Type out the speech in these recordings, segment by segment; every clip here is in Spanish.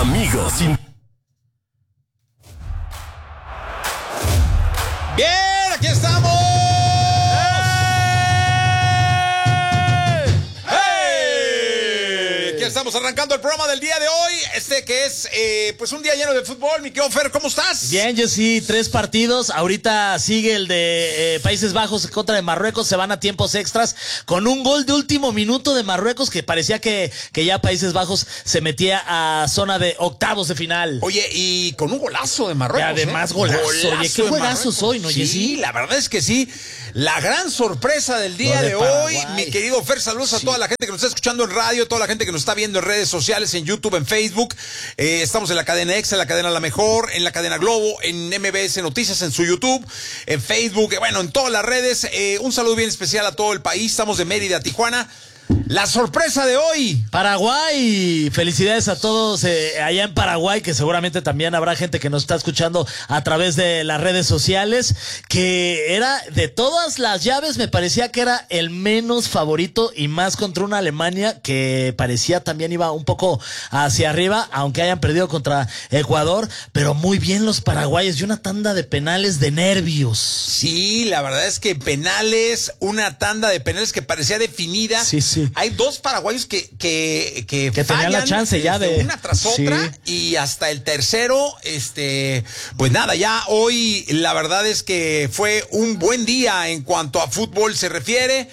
Amigos sin... Bien, aquí estamos. ¡Hey! Aquí estamos arrancando el programa del día de hoy. Que es pues un día lleno de fútbol. Mi querido Fer, ¿cómo estás? Bien, Jessy, 3 partidos. Ahorita sigue el de Países Bajos contra de Marruecos. Se van a tiempos extras con un gol de último minuto de Marruecos que parecía que ya Países Bajos se metía a zona de octavos de final. Oye, y con un golazo de Marruecos. Y además golazo. Oye, qué juegazos hoy, ¿no, Jessy? Sí, la verdad es que sí. La gran sorpresa del día de hoy, mi querido Fer, saludos a toda la gente que nos está escuchando en radio, toda la gente que nos está viendo en redes sociales, en YouTube, en Facebook. Estamos en la cadena Exa, en la cadena La Mejor, en la cadena Globo, en MBS Noticias, en su YouTube, en Facebook, bueno, en todas las redes. Un saludo bien especial a todo el país. Estamos de Mérida, Tijuana. La sorpresa de hoy. Paraguay. Felicidades a todos allá en Paraguay, que seguramente también habrá gente que nos está escuchando a través de las redes sociales, que era de todas las llaves, me parecía que era el menos favorito y más contra una Alemania que parecía también iba un poco hacia arriba, aunque hayan perdido contra Ecuador, pero muy bien los paraguayos y una tanda de penales de nervios. Sí, la verdad es que penales, una tanda de penales que parecía definida. Sí, sí. Hay dos paraguayos que fallan, tenían la chance ya de una tras otra, y hasta el tercero, pues nada, ya hoy la verdad es que fue un buen día en cuanto a fútbol se refiere.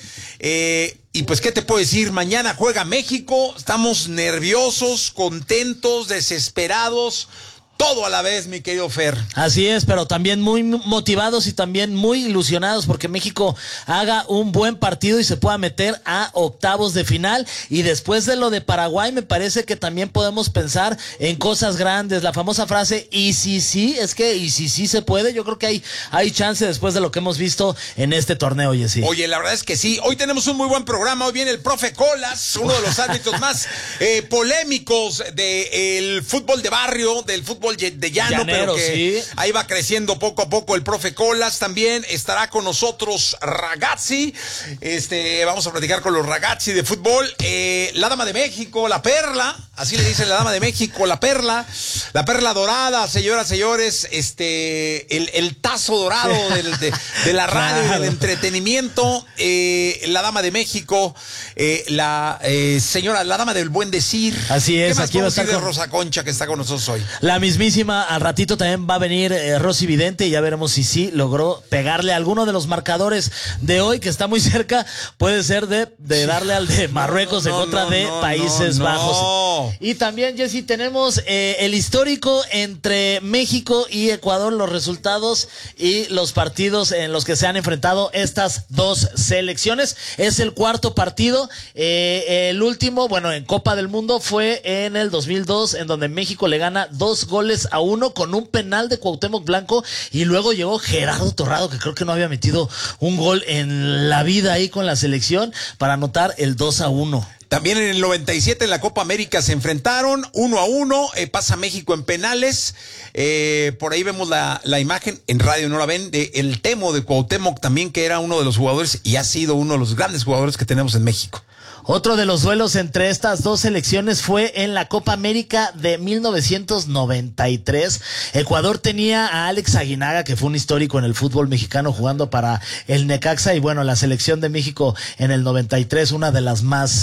Y pues, ¿qué te puedo decir? Mañana juega México, estamos nerviosos, contentos, desesperados. Todo a la vez, mi querido Fer. Así es, pero también muy motivados y también muy ilusionados porque México haga un buen partido y se pueda meter a octavos de final. Y después de lo de Paraguay, me parece que también podemos pensar en cosas grandes. La famosa frase, y si sí, se puede. Yo creo que hay chance después de lo que hemos visto en este torneo, Jessy. Oye, la verdad es que sí. Hoy tenemos un muy buen programa. Hoy viene el profe Colas, uno de los árbitros más polémicos del fútbol de barrio, del fútbol de llano, pero que sí, ahí va creciendo poco a poco el profe Colas. También estará con nosotros Ragazzi. Vamos a platicar con los Ragazzi de fútbol. La Dama de México, la Perla, así le dicen, la Dama de México, la Perla dorada, señoras, señores, el tazo dorado de la radio, claro, del entretenimiento. La Dama de México, la Dama del buen decir. Así es. ¿Qué más aquí va a estar de Rosa Concha, que está con nosotros hoy? La mismísima, al ratito también va a venir Rosy Vidente y ya veremos si sí logró pegarle a alguno de los marcadores de hoy, que está muy cerca. Puede ser de darle al de Marruecos en contra de Países Bajos. Y también, Jessy, tenemos el histórico entre México y Ecuador, los resultados y los partidos en los que se han enfrentado estas dos selecciones. Es el cuarto partido. El último, bueno, en Copa del Mundo fue en el 2002, en donde México le gana 2-1 con un penal de Cuauhtémoc Blanco, y luego llegó Gerardo Torrado, que creo que no había metido un gol en la vida ahí con la selección, para anotar el 2-1. También en el 97 en la Copa América se enfrentaron 1-1, pasa México en penales. Por ahí vemos la imagen, en radio no la ven, de el Temo de Cuauhtémoc también, que era uno de los jugadores y ha sido uno de los grandes jugadores que tenemos en México. Otro de los duelos entre estas dos selecciones fue en la Copa América de 1993. Ecuador tenía a Alex Aguinaga, que fue un histórico en el fútbol mexicano, jugando para el Necaxa, y bueno, la selección de México en el 93, una de las más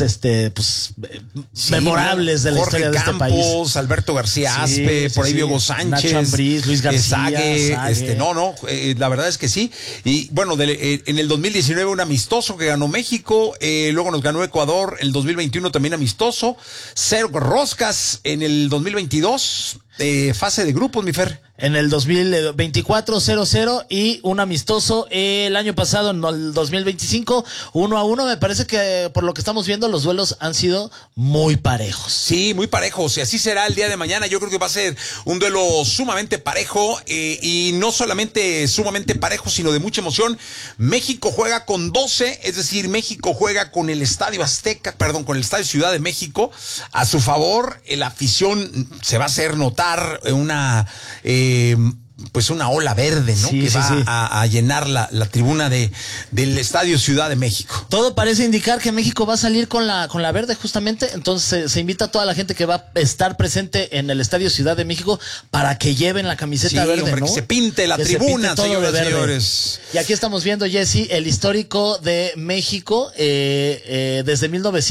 memorables de la historia de este país. Jorge Campos, Alberto García Aspe, por ahí Diego Sánchez, Nacho Ambriz, Luis García, Sague. La verdad es que sí. Y bueno, en el 2019 un amistoso que ganó México, luego nos ganó Ecuador. El 2021 también amistoso, 0 roscas en el 2022, fase de grupos, mi Fer. En el 2024, 0-0 y un amistoso el año pasado, en el 2025, 1-1. Me parece que por lo que estamos viendo los duelos han sido muy parejos. Sí, muy parejos, y así será el día de mañana. Yo creo que va a ser un duelo sumamente parejo, y no solamente sumamente parejo, sino de mucha emoción. México juega con 12, es decir, México juega con el Estadio con el Estadio Ciudad de México a su favor. La afición se va a hacer notar, pues una ola verde, ¿no? Que va a llenar la tribuna del Estadio Ciudad de México. Todo parece indicar que México va a salir con la verde, justamente. Entonces se invita a toda la gente que va a estar presente en el Estadio Ciudad de México para que lleven la camiseta verde, hombre, ¿no? que se pinte la tribuna, señores. Y aquí estamos viendo, Jesse, el histórico de México desde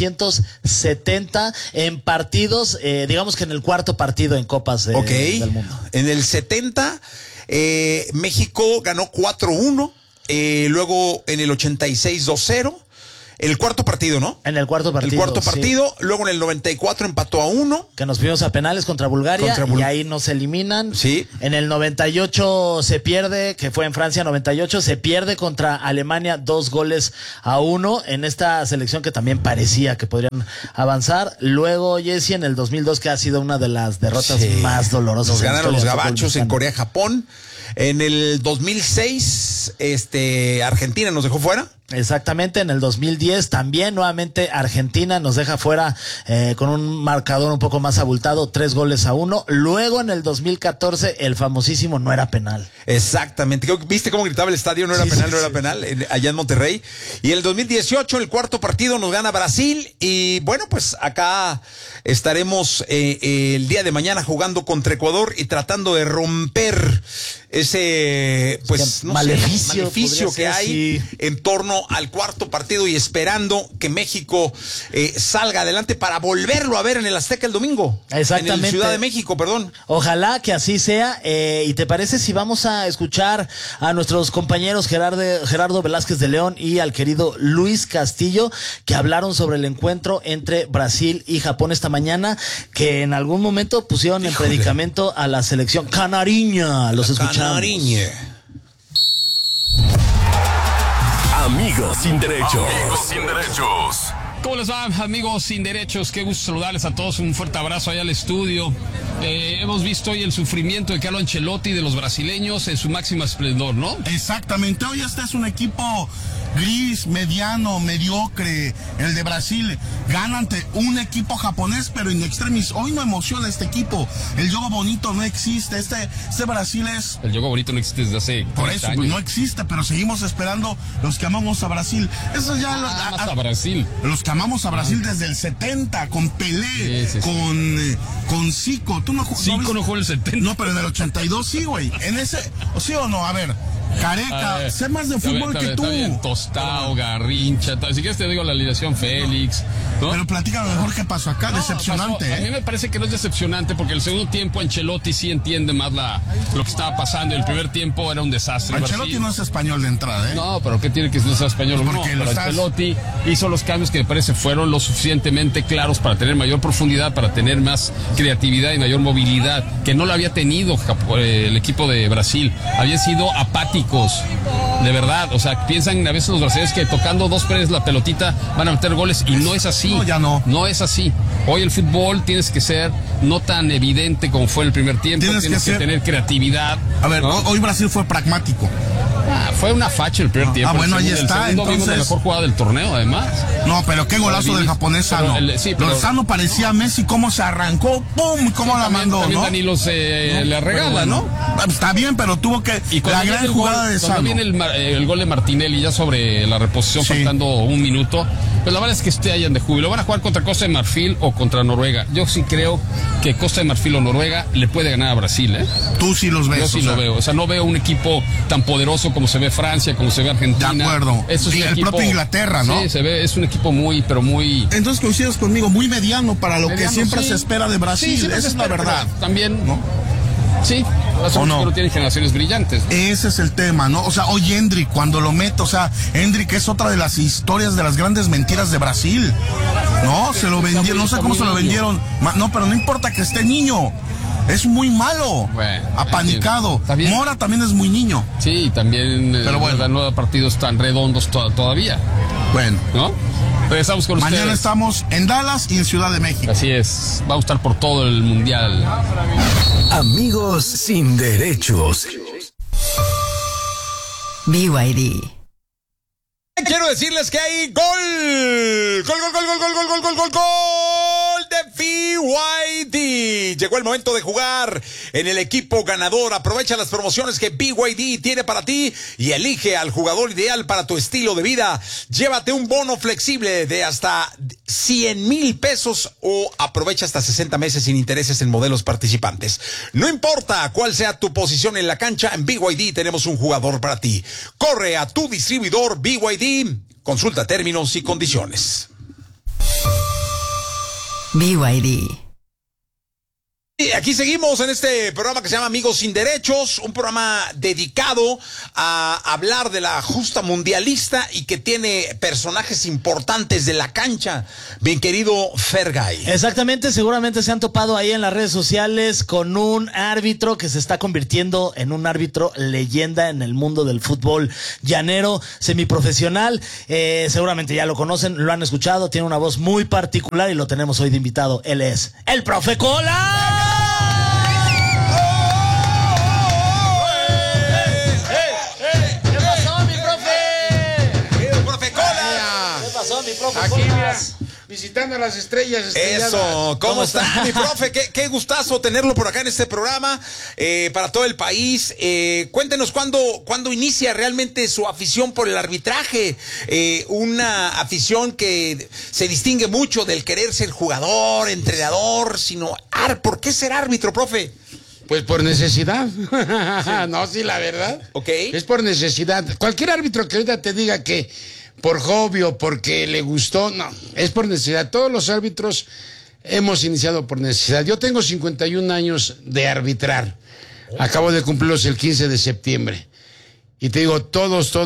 1970 en partidos, digamos que en el cuarto partido en Copas del Mundo. En el 70 México ganó 4-1, luego en el 86 2-0. El cuarto partido, ¿no? En el cuarto partido. El cuarto partido, sí. Luego en el 94 empató a 1. Que nos fuimos a penales contra Bulgaria y ahí nos eliminan. Sí. En el 98 se pierde, que fue en Francia 98, se pierde contra Alemania 2-1 en esta selección que también parecía que podrían avanzar. Luego, Jesse, en el 2002, que ha sido una de las derrotas más dolorosas. Nos ganaron los gabachos en Corea-Japón. En el 2006, Argentina nos dejó fuera. Exactamente, en el 2010 también nuevamente Argentina nos deja fuera con un marcador un poco más abultado, 3-1. Luego en el 2014 el famosísimo no era penal. Exactamente, ¿viste cómo gritaba el estadio? No era penal, no era penal, allá en Monterrey. Y en el 2018 el cuarto partido nos gana Brasil y bueno, pues acá estaremos el día de mañana jugando contra Ecuador y tratando de romper ese pues maleficio que hay en torno al cuarto partido y esperando que México salga adelante para volverlo a ver en el Azteca el domingo. Exactamente. En la Ciudad de México, perdón. Ojalá que así sea. ¿Y te parece si vamos a escuchar a nuestros compañeros Gerardo Velázquez de León y al querido Luis Castillo, que hablaron sobre el encuentro entre Brasil y Japón esta mañana, que en algún momento pusieron en predicamento a la selección canariña? Los escuchamos. Canariña. Amigos sin derechos. Amigos sin derechos. ¿Cómo les va, amigos sin derechos? Qué gusto saludarles a todos. Un fuerte abrazo allá al estudio. Hemos visto hoy el sufrimiento de Carlo Ancelotti, de los brasileños, en su máximo esplendor, ¿no? Exactamente. Hoy este es un equipo gris, mediano, mediocre, el de Brasil. Gana ante un equipo japonés, pero in extremis. Hoy no emociona este equipo. El juego bonito no existe. Este Brasil es... El juego bonito no existe desde hace 40 Por eso, años. Pues no existe, pero seguimos esperando los que amamos a Brasil. Eso ya... a Brasil. Los que amamos a Brasil desde el 70, con Pelé, sí. con Zico. ¿Tú no Zico no jugó en el 70. No, pero en el 82 sí, güey. En ese... ¿Sí o no? A ver... Careca, sé más de fútbol que tú. Está bien, Tostao, Garrincha, si quieres te digo la alineación Félix, ¿no? Pero platícame mejor qué pasó acá, decepcionante. A mí me parece que no es decepcionante porque el segundo tiempo Ancelotti sí entiende más lo que estaba pasando. El primer tiempo era un desastre. Ancelotti no es español de entrada, ¿eh? No, pero ¿qué tiene que no ser español? Pues porque no, pero Ancelotti hizo los cambios que me parece fueron lo suficientemente claros para tener mayor profundidad, para tener más creatividad y mayor movilidad, que no lo había tenido el equipo de Brasil. Habían sido apáticos. De verdad, o sea, piensan a veces los brasileños que tocando dos paredes la pelotita van a meter goles y no es así. No, ya no. No es así. Hoy el fútbol tienes que ser no tan evidente como fue en el primer tiempo. Tienes que tener creatividad. A ver, ¿no? Hoy Brasil fue pragmático. Fue una facha el primer tiempo. Bueno, ahí está. Entonces, la mejor jugada del torneo, además. No, pero qué golazo del japonés Sano. Pero Sano parecía Messi, cómo se arrancó, ¡pum! Cómo la mandó, también ¿no? Danilo le regala, ¿no? Está bien, pero tuvo que... La gran jugada de Sano. Cuando viene el gol de Martinelli ya sobre la reposición, faltando un minuto, pues la verdad es que hayan de júbilo. Van a jugar contra Costa de Marfil o contra Noruega. Yo sí creo que Costa de Marfil o Noruega le puede ganar a Brasil, ¿eh? Tú sí los ves. Yo sí lo veo. O sea, no veo un equipo tan poderoso como se ve Francia, como se ve Argentina. De acuerdo. Eso es y el propio Inglaterra, ¿no? Sí, se ve, es un equipo pero muy... Entonces coincides conmigo, muy mediano para lo que siempre se espera de Brasil. Sí, esa es la verdad. También, ¿no? Sí, no tienen generaciones brillantes. Ese es el tema, ¿no? O sea, hoy Endrick, cuando lo meto, o sea, Endrick es otra de las historias de las grandes mentiras de Brasil. No, se lo vendieron, no sé cómo se lo vendieron. No, pero no importa que esté niño. Es muy malo, bueno, apanicado. Mora también es muy niño. Sí, también pero bueno, ganó partidos tan redondos todavía. Bueno, ¿no? Regresamos con ustedes. Mañana estamos en Dallas y en Ciudad de México. Así es, vamos a estar por todo el mundial. Amigos sin derechos. BYD. Quiero decirles que hay gol de BYD. tenis. Llegó el momento de jugar en el equipo ganador. Aprovecha las promociones que BYD tiene para ti y elige al jugador ideal para tu estilo de vida. Llévate un bono flexible de hasta 100,000 pesos o aprovecha hasta 60 meses sin intereses en modelos participantes. No importa cuál sea tu posición en la cancha, en BYD tenemos un jugador para ti. Corre a tu distribuidor BYD. Consulta términos y condiciones. BYD. Y aquí seguimos en este programa que se llama Amigos sin Derechos, un programa dedicado a hablar de la justa mundialista y que tiene personajes importantes de la cancha. Bien querido Fergay. Exactamente, seguramente se han topado ahí en las redes sociales con un árbitro que se está convirtiendo en un árbitro leyenda en el mundo del fútbol llanero, semiprofesional. Seguramente ya lo conocen, lo han escuchado, tiene una voz muy particular y lo tenemos hoy de invitado. Él es el Profe Colas. Aquí, mira, visitando las estrellas estrelladas. Eso, ¿cómo está mi profe? Qué gustazo tenerlo por acá en este programa para todo el país. Cuéntenos cuándo inicia realmente su afición por el arbitraje. Una afición que se distingue mucho del querer ser jugador, entrenador, sino ¿por qué ser árbitro, profe? Pues por necesidad. No, sí, la verdad. Ok. Es por necesidad. Cualquier árbitro que ahorita te diga que por hobby o porque le gustó, no, es por necesidad. Todos los árbitros hemos iniciado por necesidad. Yo tengo 51 años de arbitrar. Acabo de cumplirlos el 15 de septiembre. Y te digo, todos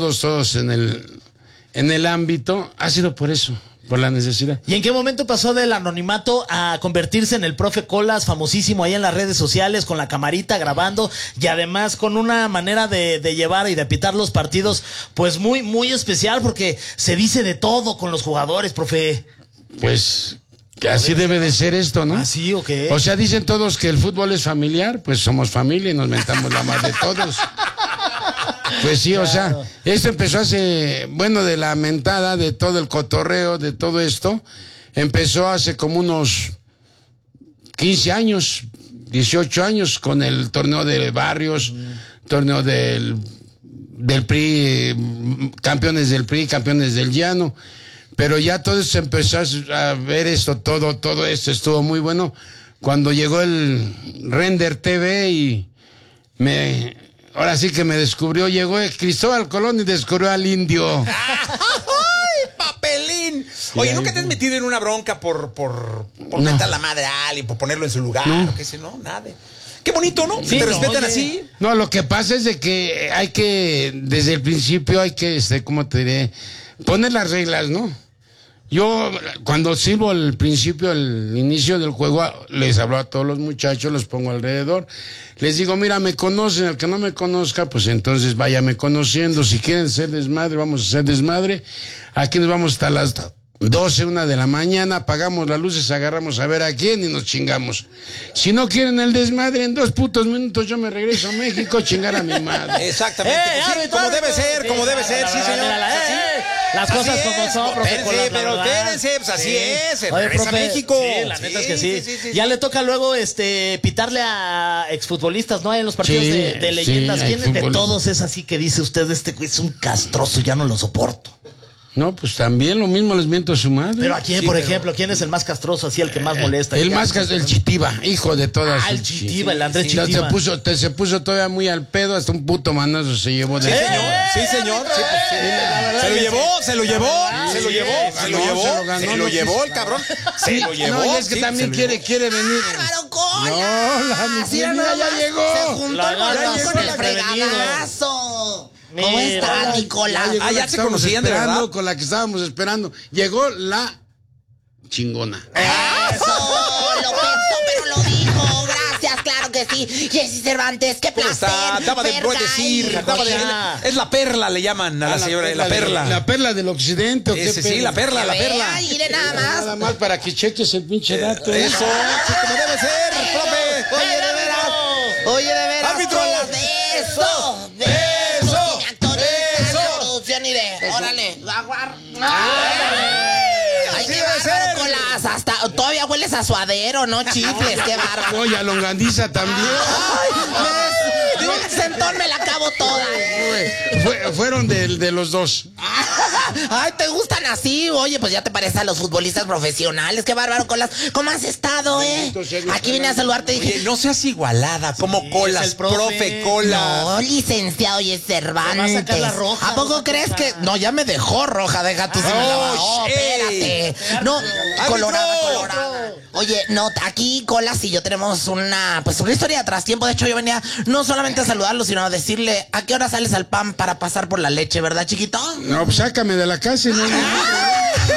en el ámbito ha sido por eso. Por la necesidad. ¿Y en qué momento pasó del anonimato a convertirse en el Profe Colas, famosísimo ahí en las redes sociales, con la camarita grabando y además con una manera de llevar y de pitar los partidos, pues muy, muy especial, porque se dice de todo con los jugadores, profe? Pues que así debe de ser esto, ¿no? ¿Así o qué? O sea, dicen todos que el fútbol es familiar, pues somos familia y nos mentamos la madre de todos. Pues sí, claro. O sea, esto empezó de la mentada, de todo el cotorreo, de todo esto, empezó hace como unos 15 años, 18 años, con el torneo de barrios, torneo del PRI, campeones del PRI, campeones del llano, pero ya todo se empezó a ver esto, todo esto estuvo muy bueno, cuando llegó el Render TV y ahora sí que me descubrió, llegó Cristóbal Colón y descubrió al indio. ¡Ay, papelín! Oye, ¿nunca te has metido en una bronca por meter la madre a alguien, por ponerlo en su lugar? No. O qué sé, no, nada. Qué bonito, ¿no? Sí, te respetan oye. así. No, lo que pasa es de que desde el principio hay que, ¿cómo te diré? Poner las reglas, ¿no? Yo, cuando sirvo al principio, al inicio del juego, les hablo a todos los muchachos, los pongo alrededor. Les digo, mira, me conocen, el que no me conozca, pues entonces váyame conociendo. Si quieren hacer desmadre, vamos a hacer desmadre. Aquí nos vamos hasta las 12, 1 de la mañana, apagamos las luces, agarramos a ver a quién y nos chingamos. Si no quieren el desmadre, en 2 putos minutos yo me regreso a México a chingar a mi madre. Exactamente. Sí, como debe ser, sí, señor. Las cosas así como son, profe. Pero quédense, pues así es. Oye, Regresa a profe, México. Sí, la neta es que sí. Ya le toca luego pitarle a exfutbolistas, ¿no? En los partidos Sí, de leyendas. sí, ¿Quién de futbolistas. todos es así que dice usted, es un castroso, ya no lo soporto? No, pues también lo mismo les miento a su madre. Pero ¿a quién, por ejemplo? ¿Quién es el más castroso, así el que más molesta? El más castroso, el Chitiba, hijo de todas. El Chitiba, el Andrés Sí, Chitiba. Se puso todavía muy al pedo, hasta un puto manazo se llevó de... Sí, señor. Sí, pues, sí. Se lo llevó el cabrón. Se lo llevó. No, y es que también quiere venir. ¡Bárbaro, cola! No, mi mira, ya llegó. Se juntó el gordo con el desprevenido. fregadazo. ¿Cómo Mira, está, Nicolás? Llegó la ya que se estábamos conocían de esperando, verdad. con la que estábamos esperando. Llegó la chingona. ¡Eso! Lo pensó, pero lo dijo. Gracias, claro que sí. Jessy Cervantes, qué ¿Cómo placer. está? Daba de Fergay. decir. Cola. Es la perla, le llaman a la señora. La perla. La perla del occidente. ¿o qué Sí, pedo? la perla. Vea, mire nada más. Nada más para que cheques el pinche dato. Eso, sí, como debe ser, profe. Oye, de veras. Oye, de veras. ¡Árbitro! Colas, de eso. De Eso. Mi actoriza Eso. la producción y de. Órale. Ay, Así qué debe bárbaro, ser. Colas. Hasta todavía hueles chifles a suadero, no chifles, qué bárbaro. Oye, a longaniza también. Ay, de un centón me la acabo toda. Fueron de los dos. Ay, ¿te gustan así? Oye, pues ya te pareces a los futbolistas profesionales. Qué bárbaro, Colas. ¿Cómo has estado, Aquí vine a saludarte y dije... Oye, no seas igualada, como Colas, el profe No, Colas. licenciado y Cervantes. Me va a sacar la roja, ¿A poco roja, crees roja. que...? No, ya me dejó roja, deja tú si me la bajó. Espérate. No, colorada. Oye, no, aquí Colas y yo tenemos una historia de atrás tiempo. De hecho, yo venía no solamente a saludarlo, sino a decirle, ¿a qué hora sales al PAN para pasar por la leche, verdad, chiquito? No, pues sácame de la casa y no.